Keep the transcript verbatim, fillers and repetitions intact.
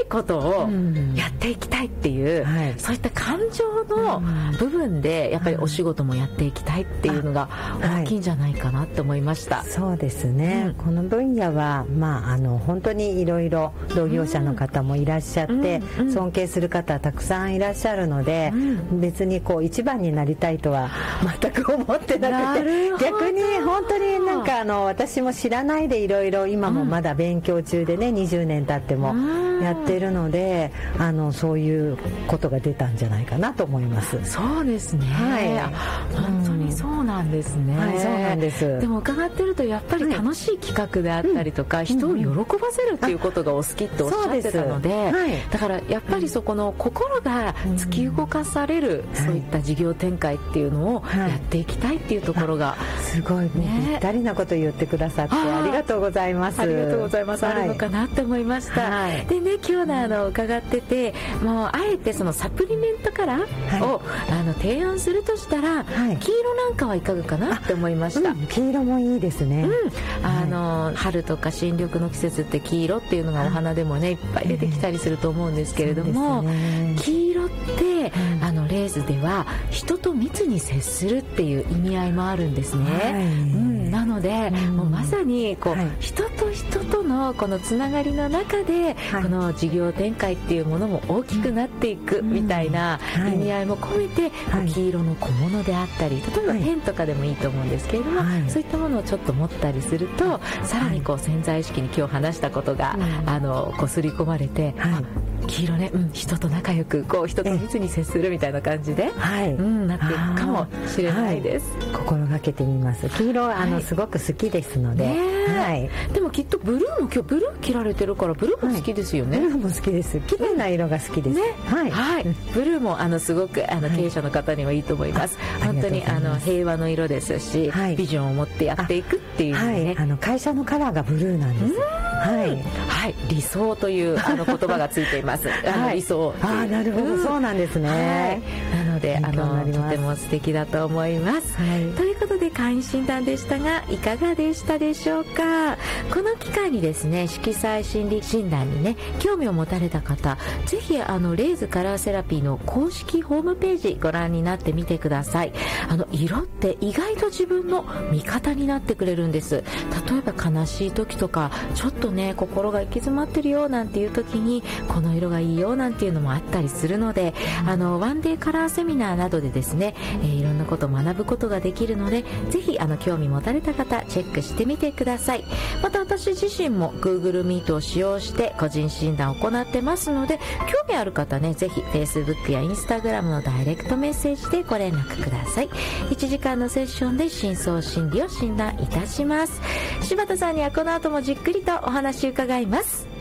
いことをやっていきたいっていう、はい、そういった感情の部分でやっぱりお仕事もやっていきたいっていうのが大きいんじゃないかなって思いました、 はい、そうですね、うん、この分野は、まあ、あの本当にいろいろ同業者の方もいらっしゃって、うん、尊敬する方たくさんいらっしゃるので、うん、別にこう一番になりたいとは全く思ってなくて、逆に本当になんかあの私も知らないでいろいろ今もまだ勉強中でね、にじゅうねん経ってもやってるので、あのそういうことが出たんじゃないかなと思います。 そうですね、はい、本当にそうなんですね、 はい、そうなんです。 でも伺ってるとやっぱり楽しい企画であったりとか、はい、人を喜ばせるっていうことがお好きっておっしゃってたの で, で、はい、だからやっぱりそこの心が突き動かされる、うん、そういった事業展開っていうのをやっていきたいっていうところが、はい、 すごい、ね、ぴったりなこと言ってくださってありがとうございます。 ありがとうございます、はい、あるのかなって思いました、はい、でね、今日のあの伺ってて、もうあえてそのサプリメントカラーを、はい、あの提案するとしたら、はい、黄色なんかはいかがかなって思いました、 うん、黄色もいいですね、 うん、あの、はい、春とか新緑の季節って黄色っていうのがお花でもねいっぱい出てきたりすると思うんですけれども、ね、黄色って、うん、あのレーズでは人と密に接するっていう意味合いもあるんですね、はい、うん、なので、うん、もうまさにこう、はい、人と人とのこのつながりの中で、はい、この事業展開っていうものも大きくなっていくみたいな意味合いも込めて、はい、黄色の小物であったり、例えばペンとかでもいいと思うんですけれども、はい、そういったものをちょっと持ったりすると、さらにこう潜在意識に今日話したことが、はい、あのこう刷り込まれて、はい、黄色ね、うん、人と仲良くこう人と密に接するみたいな感じで、はい、うん、なっていくかもしれないです、 はい、心がけてみます。黄色はあの、はい、すごく好きですので、はい、 でもきっとブルーも今日ブルー着られてるからブルーも好きですよね、 はい、ブルーも好きです。綺麗な色が好きです、ね、 はい、はい、ブルーもあのすごくあの経営者の方にはいいと思います、はい、本当にあの平和の色ですし、はい、ビジョンを持ってやっていくっていう、ね、 はい、あの会社のカラーがブルーなんです。はい、 はい、理想というあの言葉がついていますあの理想、 ああ、なるほど、うん、そうなんですね、 はい、なのであのとても素敵だと思います、はい、ということで会員診断でしたがいかがでしたでしょうか。この機会にですね、色彩心理診断にね興味を持たれた方、ぜひあのレイズカラーセラピーの公式ホームページご覧になってみてください。あの色って意外と自分の味方になってくれるんです。例えば悲しい時とかちょっとね心が行き詰まってるよなんていう時にこの色がいいよなんていうのもあったりするので、あのワンデーカラーセミナーなどでですね、えー、いろんなことを学ぶことができるので、ぜひあの興味持たれた方チェックしてみてください。また私自身も Google Meet を使用して個人診断を行ってますので、興味ある方ね、ぜひ Facebook や Instagram のダイレクトメッセージでご連絡ください。いちじかんのセッションで深層心理を診断いたします。柴田さんにはこの後もじっくりとお話伺います。